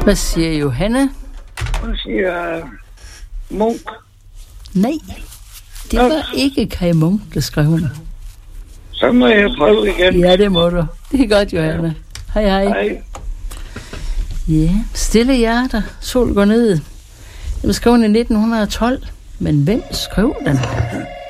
Hvad siger Johanne? Hun siger Munk. Nej, det var ikke Kai Munk, der skrev hun. Så må jeg prøve igen. Ja, det må du. Det er godt, Johanne. Hej, hej. Hej. Ja, Stille hjerter. Sol går ned. Den skrev hun i 1912. Men hvem skrev den?